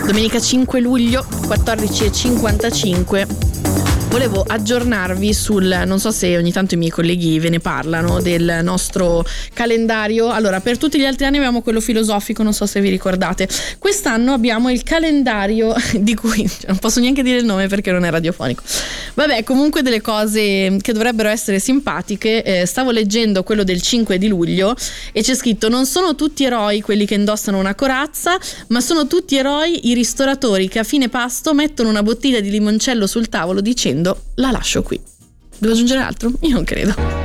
Domenica 5 luglio, 14:55. Volevo aggiornarvi sul, non so se ogni tanto i miei colleghi ve ne parlano, del nostro calendario. Allora, per tutti gli altri anni abbiamo quello filosofico, non so se vi ricordate. Quest'anno abbiamo il calendario di cui non posso neanche dire il nome perché non è radiofonico. Vabbè, comunque delle cose che dovrebbero essere simpatiche. Stavo leggendo quello del 5 di luglio e c'è scritto: non sono tutti eroi quelli che indossano una corazza, ma sono tutti eroi i ristoratori che a fine pasto mettono una bottiglia di limoncello sul tavolo dicendo: la lascio qui. Devo aggiungere altro? Io non credo.